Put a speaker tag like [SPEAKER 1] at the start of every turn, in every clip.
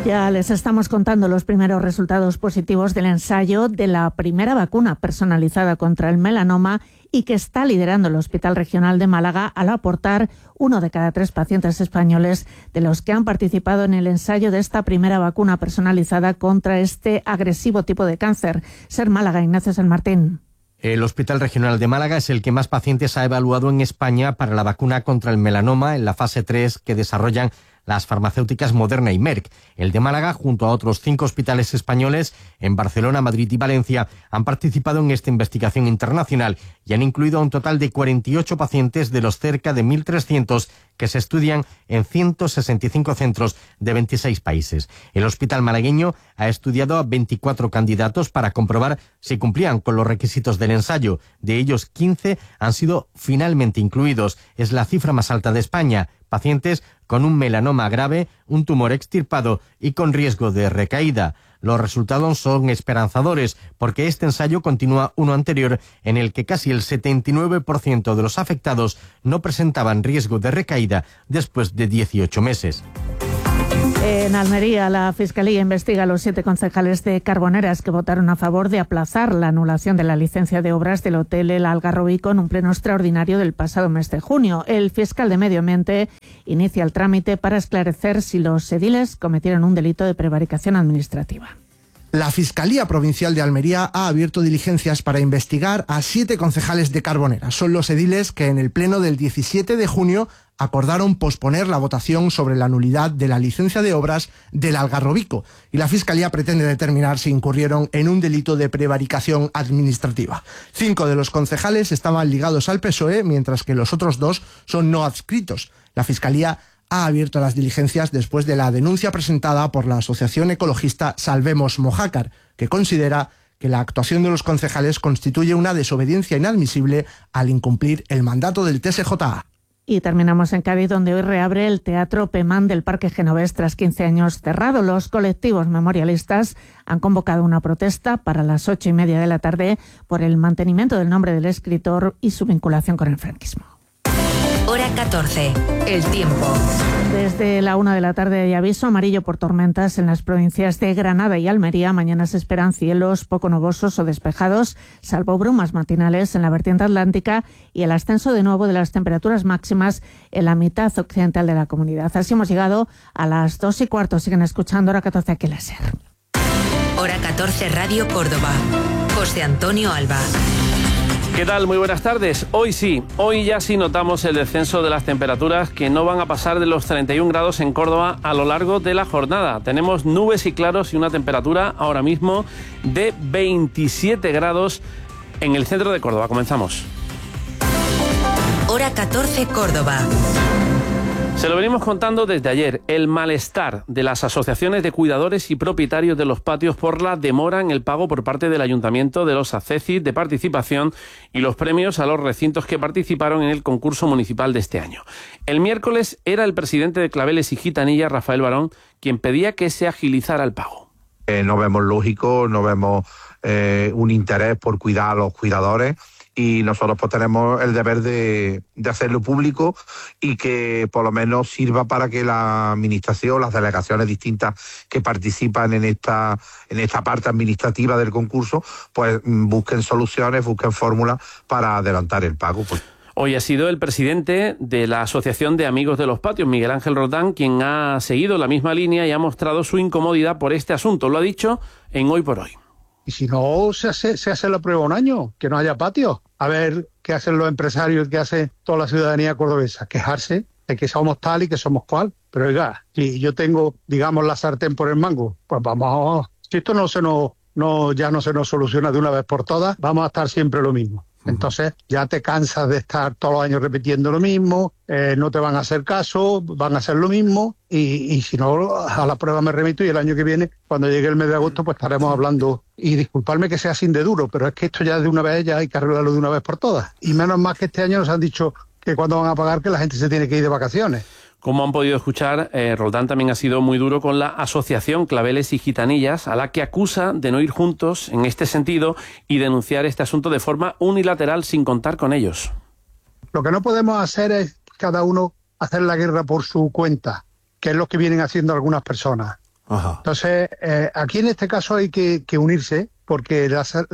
[SPEAKER 1] Ya les estamos contando los primeros resultados positivos del ensayo de la primera vacuna personalizada contra el melanoma y que está liderando el Hospital Regional de Málaga al aportar 1 de cada 3 pacientes españoles de los que han participado en el ensayo de esta primera vacuna personalizada contra este agresivo tipo de cáncer. Ser Málaga, Ignacio San Martín.
[SPEAKER 2] El Hospital Regional de Málaga es el que más pacientes ha evaluado en España para la vacuna contra el melanoma en la fase 3 que desarrollan las farmacéuticas Moderna y Merck. El de Málaga, junto a otros 5 hospitales españoles en Barcelona, Madrid y Valencia, han participado en esta investigación internacional y han incluido a un total de 48 pacientes de los cerca de 1.300 que se estudian en 165 centros de 26 países. El hospital malagueño ha estudiado a 24 candidatos para comprobar si cumplían con los requisitos del ensayo. De ellos, 15 han sido finalmente incluidos. Es la cifra más alta de España. Pacientes con un melanoma grave, un tumor extirpado y con riesgo de recaída. Los resultados son esperanzadores porque este ensayo continúa uno anterior en el que casi el 79% de los afectados no presentaban riesgo de recaída después de 18 meses.
[SPEAKER 1] En Almería, la Fiscalía investiga a los 7 concejales de Carboneras que votaron a favor de aplazar la anulación de la licencia de obras del Hotel El Algarrobico en un pleno extraordinario del pasado mes de junio. El fiscal de Medio Ambiente inicia el trámite para esclarecer si los ediles cometieron un delito de prevaricación administrativa.
[SPEAKER 3] La Fiscalía Provincial de Almería ha abierto diligencias para investigar a 7 concejales de Carboneras. Son los ediles que en el pleno del 17 de junio acordaron posponer la votación sobre la nulidad de la licencia de obras del Algarrobico y la Fiscalía pretende determinar si incurrieron en un delito de prevaricación administrativa. 5 de los concejales estaban ligados al PSOE, mientras que los otros 2 son no adscritos. La Fiscalía ha abierto las diligencias después de la denuncia presentada por la asociación ecologista Salvemos Mojácar, que considera que la actuación de los concejales constituye una desobediencia inadmisible al incumplir el mandato del TSJA.
[SPEAKER 1] Y terminamos en Cádiz, donde hoy reabre el Teatro Pemán del Parque Genovés tras 15 años cerrado. Los colectivos memorialistas han convocado una protesta para las 8:30 de la tarde por el mantenimiento del nombre del escritor y su vinculación con el franquismo.
[SPEAKER 4] Hora 14, el tiempo.
[SPEAKER 1] Desde la 1 de la tarde hay aviso amarillo por tormentas en las provincias de Granada y Almería. Mañana se esperan cielos poco nubosos o despejados, salvo brumas matinales en la vertiente atlántica y el ascenso de nuevo de las temperaturas máximas en la mitad occidental de la comunidad. Así hemos llegado a las 2:15. Siguen escuchando Hora 14 aquí en la SER.
[SPEAKER 4] Hora 14, Radio Córdoba. José Antonio Alba.
[SPEAKER 5] ¿Qué tal? Muy buenas tardes. Hoy ya sí notamos el descenso de las temperaturas que no van a pasar de los 31 grados en Córdoba a lo largo de la jornada. Tenemos nubes y claros y una temperatura ahora mismo de 27 grados en el centro de Córdoba. Comenzamos.
[SPEAKER 4] Hora 14, Córdoba.
[SPEAKER 5] Se lo venimos contando desde ayer, el malestar de las asociaciones de cuidadores y propietarios de los patios por la demora en el pago por parte del Ayuntamiento de los accesis de participación y los premios a los recintos que participaron en el concurso municipal de este año. El miércoles era el presidente de Claveles y Gitanillas, Rafael Barón, quien pedía que se agilizara el pago.
[SPEAKER 6] No vemos lógico, no vemos un interés por cuidar a los cuidadores. Y nosotros pues tenemos el deber de hacerlo público y que por lo menos sirva para que la administración, las delegaciones distintas que participan en esta parte administrativa del concurso, pues busquen soluciones, busquen fórmulas para adelantar el pago.
[SPEAKER 5] Hoy ha sido el presidente de la Asociación de Amigos de los Patios, Miguel Ángel Roldán, quien ha seguido la misma línea y ha mostrado su incomodidad por este asunto. Lo ha dicho en Hoy por Hoy.
[SPEAKER 7] Y si no se hace la prueba un año, que no haya patios. A ver qué hacen los empresarios, qué hace toda la ciudadanía cordobesa. Quejarse de que somos tal y que somos cual. Pero oiga, si yo tengo, digamos, la sartén por el mango, pues vamos, si esto ya no se nos soluciona de una vez por todas, vamos a estar siempre lo mismo. Entonces ya te cansas de estar todos los años repitiendo lo mismo, no te van a hacer caso, van a hacer lo mismo y si no, a la prueba me remito y el año que viene, cuando llegue el mes de agosto, pues estaremos hablando. Y disculpadme que sea así de duro, pero es que esto ya de una vez ya hay que arreglarlo de una vez por todas. Y menos mal que este año nos han dicho que cuando van a pagar que la gente se tiene que ir de vacaciones.
[SPEAKER 5] Como han podido escuchar, Roldán también ha sido muy duro con la asociación Claveles y Gitanillas, a la que acusa de no ir juntos en este sentido y denunciar este asunto de forma unilateral sin contar con ellos.
[SPEAKER 7] Lo que no podemos hacer es cada uno hacer la guerra por su cuenta, que es lo que vienen haciendo algunas personas. Ajá. Entonces, aquí en este caso hay que unirse, porque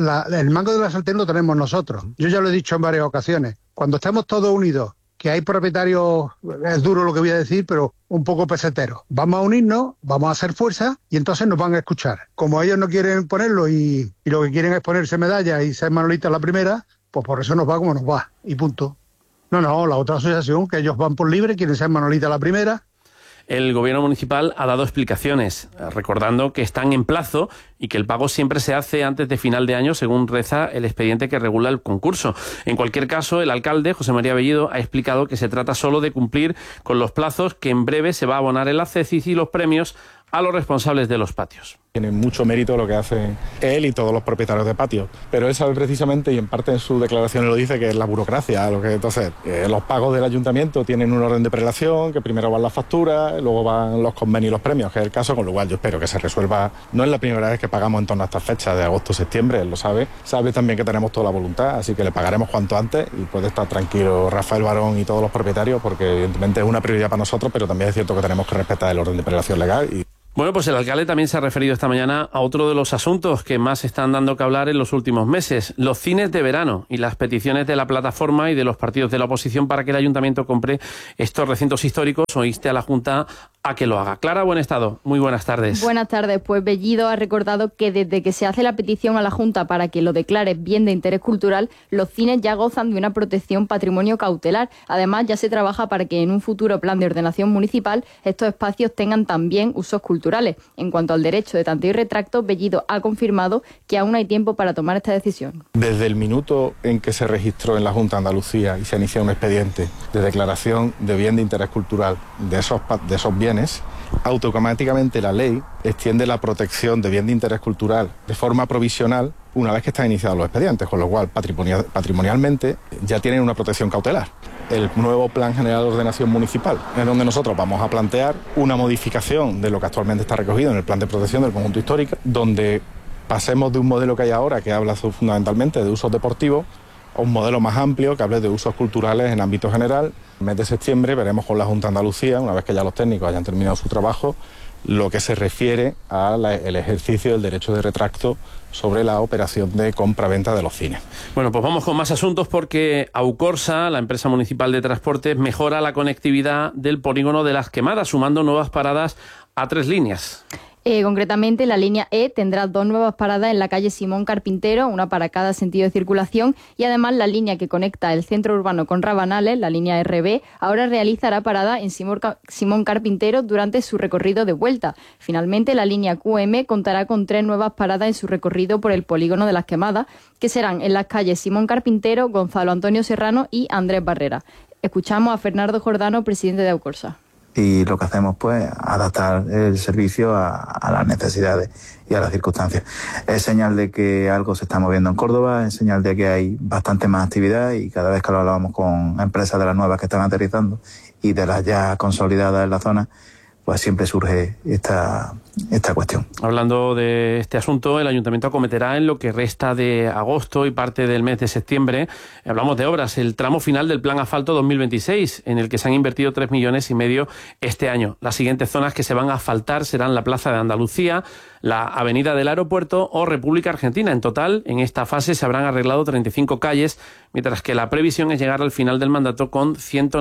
[SPEAKER 7] el mango de la sartén lo tenemos nosotros. Yo ya lo he dicho en varias ocasiones. Cuando estemos todos unidos, que hay propietarios, es duro lo que voy a decir, pero un poco peseteros. Vamos a unirnos, vamos a hacer fuerza y entonces nos van a escuchar. Como ellos no quieren ponerlo y lo que quieren es ponerse medallas y ser Manolita la primera, pues por eso nos va como nos va y punto. No, la otra asociación, que ellos van por libre, quieren ser Manolita la primera.
[SPEAKER 5] El gobierno municipal ha dado explicaciones, recordando que están en plazo y que el pago siempre se hace antes de final de año, según reza el expediente que regula el concurso. En cualquier caso, el alcalde, José María Bellido, ha explicado que se trata solo de cumplir con los plazos, que en breve se va a abonar el ACECIS y los premios a los responsables de los patios.
[SPEAKER 8] Tiene mucho mérito lo que hace él y todos los propietarios de patios, pero él sabe precisamente, y en parte en su declaración lo dice, que es la burocracia. Entonces, los pagos del ayuntamiento tienen un orden de prelación, que primero van las facturas, luego van los convenios y los premios, que es el caso, con lo cual yo espero que se resuelva. No es la primera vez que pagamos en torno a estas fechas de agosto, septiembre, él lo sabe también que tenemos toda la voluntad, así que le pagaremos cuanto antes y puede estar tranquilo Rafael Barón y todos los propietarios, porque evidentemente es una prioridad para nosotros, pero también es cierto que tenemos que respetar el orden de prelación legal.
[SPEAKER 5] Bueno, pues el alcalde también se ha referido esta mañana a otro de los asuntos que más están dando que hablar en los últimos meses, los cines de verano y las peticiones de la plataforma y de los partidos de la oposición para que el ayuntamiento compre estos recintos históricos o inste a la Junta a que lo haga. Clara Buenestado, muy buenas tardes.
[SPEAKER 9] Buenas tardes. Pues Bellido ha recordado que desde que se hace la petición a la Junta para que lo declare bien de interés cultural, los cines ya gozan de una protección patrimonio cautelar. Además, ya se trabaja para que en un futuro plan de ordenación municipal estos espacios tengan también usos culturales. En cuanto al derecho de tanteo y retracto, Bellido ha confirmado que aún hay tiempo para tomar esta decisión.
[SPEAKER 8] Desde el minuto en que se registró en la Junta de Andalucía y se inició un expediente de declaración de bien de interés cultural de esos bienes, automáticamente la ley extiende la protección de bien de interés cultural de forma provisional una vez que están iniciados los expedientes, con lo cual patrimonialmente ya tienen una protección cautelar. El nuevo Plan General de Ordenación Municipal es donde nosotros vamos a plantear una modificación de lo que actualmente está recogido en el Plan de Protección del Conjunto Histórico, donde pasemos de un modelo que hay ahora que habla fundamentalmente de usos deportivos a un modelo más amplio que hable de usos culturales en ámbito general. El mes de septiembre veremos con la Junta de Andalucía, una vez que ya los técnicos hayan terminado su trabajo, lo que se refiere al ejercicio del derecho de retracto sobre la operación de compra-venta de los cines.
[SPEAKER 5] Bueno, pues vamos con más asuntos porque Aucorsa, la empresa municipal de transportes, mejora la conectividad del polígono de Las Quemadas, sumando nuevas paradas a 3 líneas.
[SPEAKER 9] Concretamente, la línea E tendrá 2 nuevas paradas en la calle Simón Carpintero, una para cada sentido de circulación, y además la línea que conecta el centro urbano con Rabanales, la línea RB, ahora realizará parada en Simón Carpintero durante su recorrido de vuelta. Finalmente, la línea QM contará con 3 nuevas paradas en su recorrido por el polígono de Las Quemadas, que serán en las calles Simón Carpintero, Gonzalo Antonio Serrano y Andrés Barrera. Escuchamos a Fernando Jordano, presidente de Aucorsa.
[SPEAKER 10] Y lo que hacemos, pues, adaptar el servicio a las necesidades y a las circunstancias. Es señal de que algo se está moviendo en Córdoba, es señal de que hay bastante más actividad, y cada vez que lo hablábamos con empresas de las nuevas que están aterrizando y de las ya consolidadas en la zona, pues siempre surge esta cuestión.
[SPEAKER 5] Hablando de este asunto, el Ayuntamiento acometerá en lo que resta de agosto y parte del mes de septiembre, hablamos de obras, el tramo final del Plan Asfalto 2026, en el que se han invertido 3,5 millones este año. Las siguientes zonas que se van a asfaltar serán la Plaza de Andalucía, la Avenida del Aeropuerto o República Argentina. En total, en esta fase se habrán arreglado 35 calles, mientras que la previsión es llegar al final del mandato con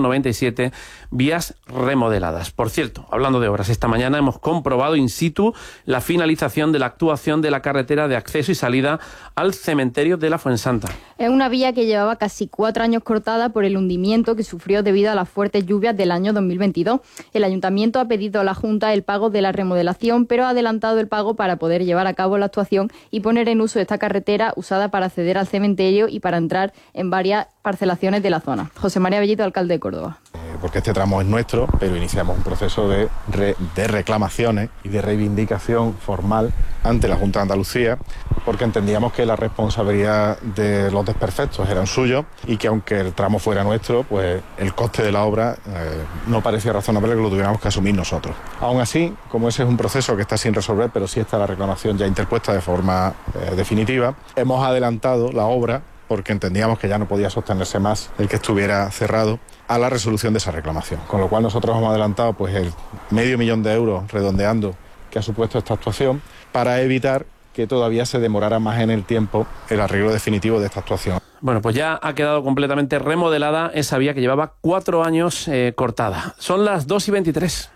[SPEAKER 5] 197 vías remodeladas. Por cierto, hablando de obras, esta mañana hemos comprobado in situ la finalización de la actuación de la carretera de acceso y salida al cementerio de la Fuensanta.
[SPEAKER 9] Es una vía que llevaba casi 4 años cortada por el hundimiento que sufrió debido a las fuertes lluvias del año 2022. El Ayuntamiento ha pedido a la Junta el pago de la remodelación, pero ha adelantado el pago para poder llevar a cabo la actuación y poner en uso esta carretera usada para acceder al cementerio y para entrar en varias parcelaciones de la zona. José María Bellido, alcalde de Córdoba.
[SPEAKER 8] Porque este tramo es nuestro, pero iniciamos un proceso de reclamaciones y de reivindicación formal ante la Junta de Andalucía, porque entendíamos que la responsabilidad de los desperfectos eran suyos y que aunque el tramo fuera nuestro, pues el coste de la obra no parecía razonable que lo tuviéramos que asumir nosotros. Aún así, como ese es un proceso que está sin resolver, pero sí está la reclamación ya interpuesta de forma definitiva, hemos adelantado la obra porque entendíamos que ya no podía sostenerse más el que estuviera cerrado a la resolución de esa reclamación. Con lo cual nosotros hemos adelantado pues el 500.000 euros, redondeando, que ha supuesto esta actuación para evitar que todavía se demorara más en el tiempo el arreglo definitivo de esta actuación.
[SPEAKER 5] Bueno, pues ya ha quedado completamente remodelada esa vía que llevaba 4 años cortada. Son las 2:23.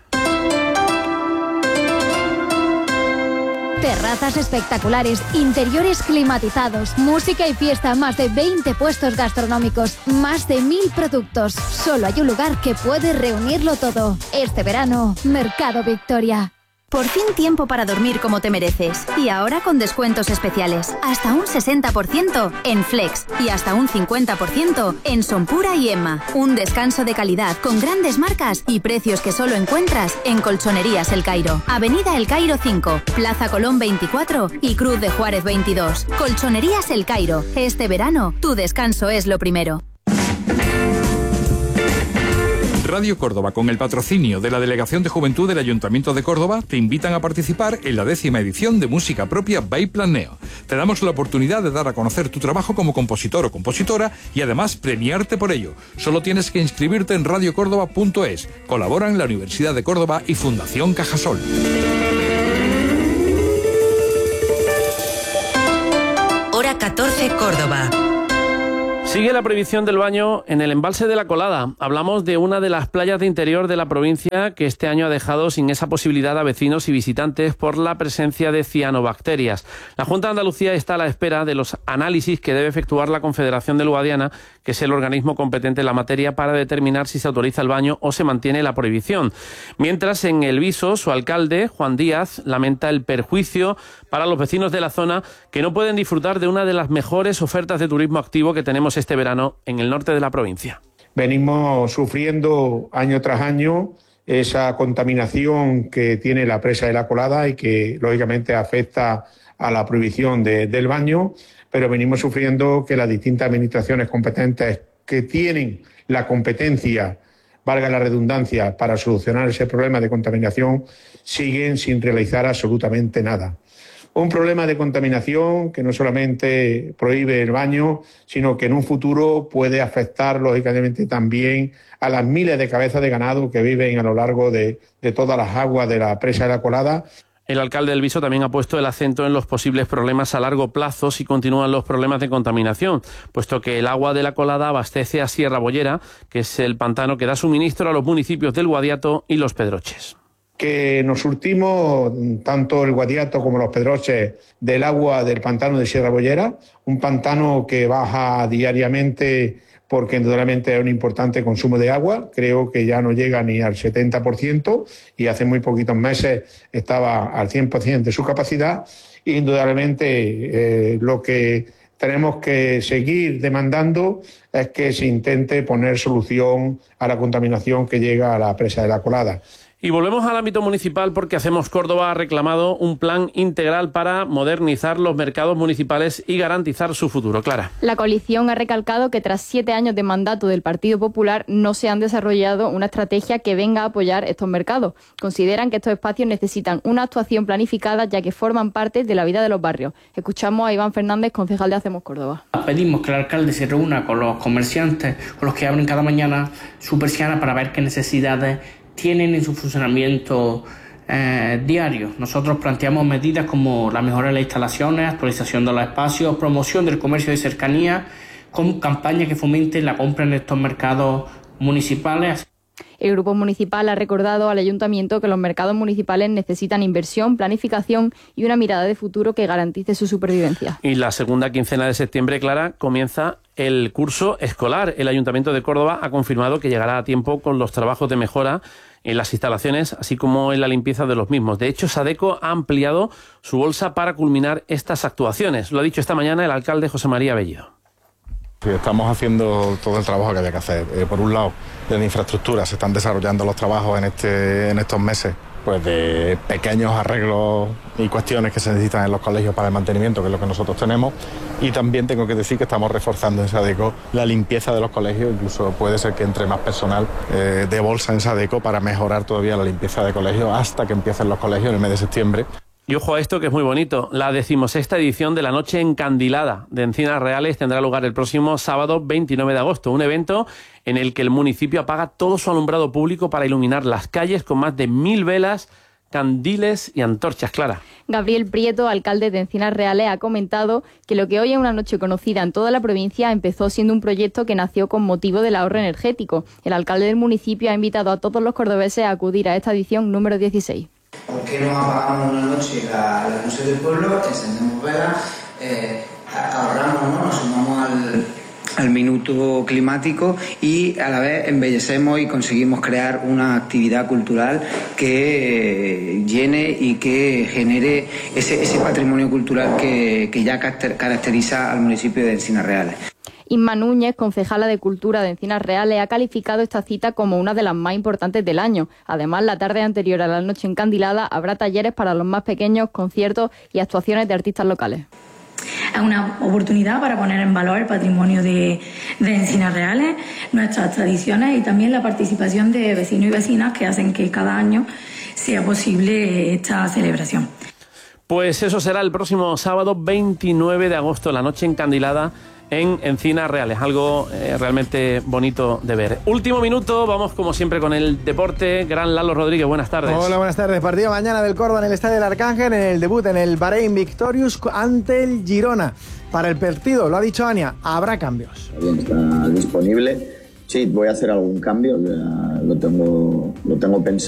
[SPEAKER 11] Terrazas espectaculares, interiores climatizados, música y fiesta, más de 20 puestos gastronómicos, más de 1000 productos. Solo hay un lugar que puede reunirlo todo. Este verano, Mercado Victoria.
[SPEAKER 12] Por fin tiempo para dormir como te mereces. Y ahora con descuentos especiales. Hasta un 60% en Flex y hasta un 50% en Sonpura y Emma. Un descanso de calidad con grandes marcas y precios que solo encuentras en Colchonerías El Cairo. Avenida El Cairo 5, Plaza Colón 24 y Cruz de Juárez 22. Colchonerías El Cairo. Este verano, tu descanso es lo primero.
[SPEAKER 13] Radio Córdoba, con el patrocinio de la Delegación de Juventud del Ayuntamiento de Córdoba, te invitan a participar en la 10ª edición de Música Propia by Planeo. Te damos la oportunidad de dar a conocer tu trabajo como compositor o compositora y además premiarte por ello. Solo tienes que inscribirte en radiocórdoba.es. Colaboran la Universidad de Córdoba y Fundación Cajasol.
[SPEAKER 4] Hora 14, Córdoba.
[SPEAKER 5] Sigue la prohibición del baño en el embalse de La Colada. Hablamos de una de las playas de interior de la provincia que este año ha dejado sin esa posibilidad a vecinos y visitantes por la presencia de cianobacterias. La Junta de Andalucía está a la espera de los análisis que debe efectuar la Confederación del Guadiana, que es el organismo competente en la materia, para determinar si se autoriza el baño o se mantiene la prohibición. Mientras, en El Viso, su alcalde, Juan Díaz, lamenta el perjuicio para los vecinos de la zona que no pueden disfrutar de una de las mejores ofertas de turismo activo que tenemos este verano en el norte de la provincia.
[SPEAKER 7] Venimos sufriendo año tras año esa contaminación que tiene la presa de La Colada y que lógicamente afecta a la prohibición del baño, pero venimos sufriendo que las distintas administraciones competentes que tienen la competencia, valga la redundancia, para solucionar ese problema de contaminación, siguen sin realizar absolutamente nada. Un problema de contaminación que no solamente prohíbe el baño, sino que en un futuro puede afectar, lógicamente, también a las miles de cabezas de ganado que viven a lo largo de todas las aguas de la presa de La Colada.
[SPEAKER 5] El alcalde del Viso también ha puesto el acento en los posibles problemas a largo plazo si continúan los problemas de contaminación, puesto que el agua de La Colada abastece a Sierra Bollera, que es el pantano que da suministro a los municipios del Guadiato y Los Pedroches.
[SPEAKER 7] Que nos surtimos, tanto el Guadiato como los Pedroches, del agua del pantano de Sierra Bollera, un pantano que baja diariamente porque indudablemente hay un importante consumo de agua, creo que ya no llega ni al 70% y hace muy poquitos meses estaba al 100% de su capacidad. Indudablemente lo que tenemos que seguir demandando es que se intente poner solución a la contaminación que llega a la presa de La Colada.
[SPEAKER 5] Y volvemos al ámbito municipal porque Hacemos Córdoba ha reclamado un plan integral para modernizar los mercados municipales y garantizar su futuro. Clara.
[SPEAKER 9] La coalición ha recalcado que tras 7 años de mandato del Partido Popular no se han desarrollado una estrategia que venga a apoyar estos mercados. Consideran que estos espacios necesitan una actuación planificada ya que forman parte de la vida de los barrios. Escuchamos a Iván Fernández, concejal de Hacemos Córdoba.
[SPEAKER 14] Pedimos que el alcalde se reúna con los comerciantes, con los que abren cada mañana su persiana para ver qué necesidades tienen en su funcionamiento diario. Nosotros planteamos medidas como la mejora de las instalaciones, actualización de los espacios, promoción del comercio de cercanía, con campañas que fomenten la compra en estos mercados municipales.
[SPEAKER 9] El Grupo Municipal ha recordado al Ayuntamiento que los mercados municipales necesitan inversión, planificación y una mirada de futuro que garantice su supervivencia.
[SPEAKER 5] Y la segunda quincena de septiembre, Clara, comienza el curso escolar. El Ayuntamiento de Córdoba ha confirmado que llegará a tiempo con los trabajos de mejora en las instalaciones, así como en la limpieza de los mismos. De hecho, Sadeco ha ampliado su bolsa para culminar estas actuaciones. Lo ha dicho esta mañana el alcalde José María Bellido.
[SPEAKER 8] Estamos haciendo todo el trabajo que había que hacer. Por un lado, desde infraestructura se están desarrollando los trabajos en estos meses, pues de pequeños arreglos y cuestiones que se necesitan en los colegios para el mantenimiento, que es lo que nosotros tenemos. Y también tengo que decir que estamos reforzando en Sadeco la limpieza de los colegios. Incluso puede ser que entre más personal de bolsa en Sadeco para mejorar todavía la limpieza de colegios hasta que empiecen los colegios en el mes de septiembre.
[SPEAKER 5] Y ojo a esto, que es muy bonito. La 16ª edición de la Noche Encandilada de Encinas Reales tendrá lugar el próximo sábado 29 de agosto. Un evento en el que el municipio apaga todo su alumbrado público para iluminar las calles con más de 1000 velas candiles y antorchas. Clara.
[SPEAKER 9] Gabriel Prieto, alcalde de Encinas Reales, ha comentado que lo que hoy es una noche conocida en toda la provincia empezó siendo un proyecto que nació con motivo del ahorro energético. El alcalde del municipio ha invitado a todos los cordobeses a acudir a esta edición número 16.
[SPEAKER 15] ¿Por qué no apagamos una noche las luces del pueblo, encendemos velas, ahorramos, ¿no? Nos sumamos al minuto climático y a la vez embellecemos y conseguimos crear una actividad cultural que llene y que genere ese patrimonio cultural que ya caracteriza al municipio de Encinas Reales?
[SPEAKER 9] Inma Núñez, concejala de Cultura de Encinas Reales, ha calificado esta cita como una de las más importantes del año. Además, la tarde anterior a la noche encandilada habrá talleres para los más pequeños, conciertos y actuaciones de artistas locales.
[SPEAKER 16] Es una oportunidad para poner en valor el patrimonio de Encinas Reales, nuestras tradiciones y también la participación de vecinos y vecinas que hacen que cada año sea posible esta celebración.
[SPEAKER 5] Pues eso será el próximo sábado 29 de agosto, la noche encandilada en Encinas Reales, algo realmente bonito de ver. Último minuto, vamos como siempre con el deporte. Gran Lalo Rodríguez, buenas tardes.
[SPEAKER 17] Hola, buenas tardes. Partido mañana del Córdoba en el Estadio del Arcángel, en el debut en el Bahrein Victorious ante el Girona. Para el partido, lo ha dicho Ania, habrá cambios.
[SPEAKER 18] Bien, está disponible. Sí, voy a hacer algún cambio, lo tengo pensado.